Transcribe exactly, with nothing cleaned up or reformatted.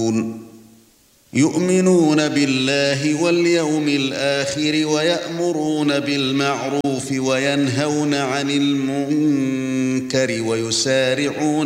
يؤمنون بالله واليوم الآخر ويأمرون بالمعروف وينهون عن المنكر ويسارعون